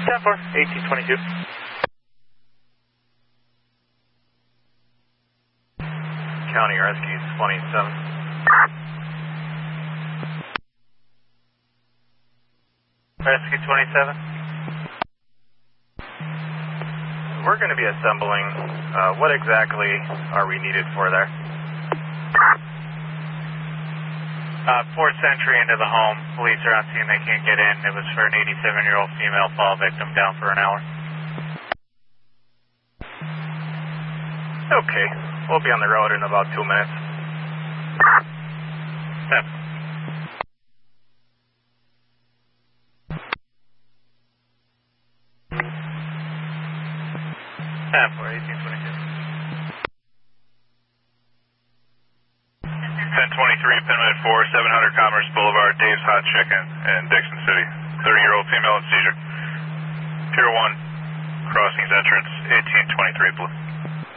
10-4, 1822. County Rescue 27. Rescue 27. We're going to be assembling. What exactly are we needed for there? Fourth Century into the home. Police are on scene. They can't get in. It was for an 87-year-old female fall victim down for an hour. Okay. We'll be on the road in about 2 minutes. 10-4, 1822. 1023, Penman 4, 700 Commerce Boulevard, Dave's Hot Chicken in Dixon City. 30-year-old female in seizure. Pier 1, crossings entrance, 1823, please.